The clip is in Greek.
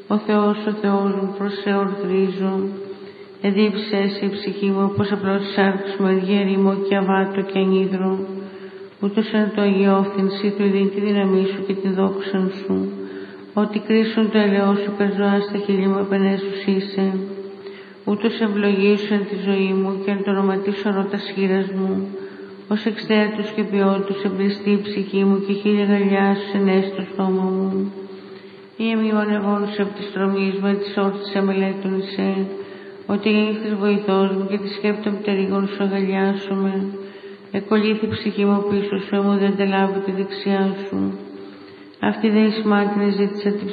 Ο Θεός μου, προς σε ορθρίζω. Εδίψεσαι η ψυχή μου, όπως απλώς σάρξ μου, ερήμο και αβάτο και ανίδρο. Ούτως εν το αγιώθυνση του ειδήν τη δύναμή σου και την δόξαν σου. Ότι κρίσουν το ελαιό σου καζοά στα χείλη μου επενέσους είσαι. Ούτως ευλογήσου εν τη ζωή μου και εν το ονοματίσω ρώτας χείρας μου. Ως εξτέρτους και ποιότητους εμπληστεί η ψυχή μου και χίλια γαλιά σου ενέσει το στόμα μου. Ή εμειών εγώ σου από τη στρωμή μου, της όρθης αμελέτων εισέ. Ότι γεννήθης βοηθός μου και τη σκέπτομαι πτερίγων σου αγαλιάσομαι. Εκολύθη η ψυχή μου πίσω σου, μου δεν τελάβει τη δεξιά σου. Αυτή δε εις μάκρυνε ζήτησα την